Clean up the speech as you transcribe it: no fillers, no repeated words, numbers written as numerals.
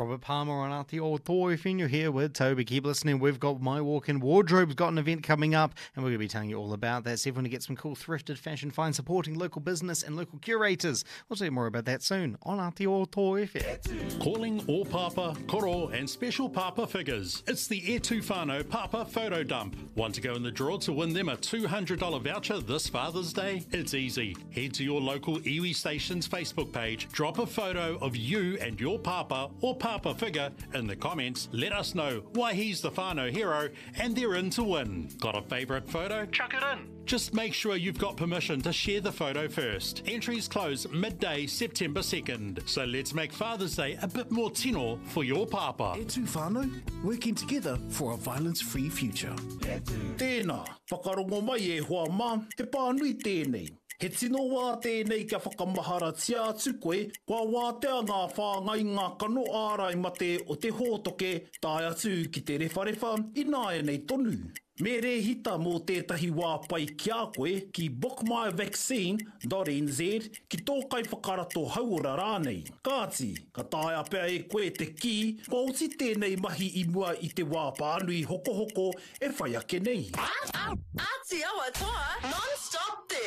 Robert Palmer on Aotearoa FM. You're here with Toby. Keep listening. We've got My Walk-In Wardrobe's got an event coming up, and we're going to be telling you all about that. So everyone to get some cool thrifted fashion finds, supporting local business and local curators. We'll tell you more about that soon on Aotearoa FM. Calling all Papa, Koro and special Papa figures. It's the E Tu Whānau Papa Photo Dump. Want to go in the draw to win them a $200 voucher this Father's Day? It's easy. Head to your local iwi Station's Facebook page, drop a photo of you and your Papa or Papa figure in the comments, let us know why he's the whānau hero, and they're in to win. Got a favourite photo? Chuck it in. Just make sure you've got permission to share the photo first. Entries close midday September 2nd, so let's make Father's Day a bit more tino for your Papa. E Tu Whānau, working together for a violence-free future. Tēnā, whakarongo mai e hoa mā, he pānui tēnei. He tino wā tēnei kia whakamahara tia atu koe, kua wātea ngā whāngai ngā kano ārai mate o te hōtoke, tāi atu ki te rewharewa, ināia nei tonu. Me re hita mō tētahi wā pai kia koe ki bookmyvaccine.nz ki tōkai whakarato hauora rānei. Kāti, ka tāia pēr e koe te ki, kua uti tēnei mahi I mua I te wā pānui hoko hoko e whai ake nei. Āti awa toa, non-stop there.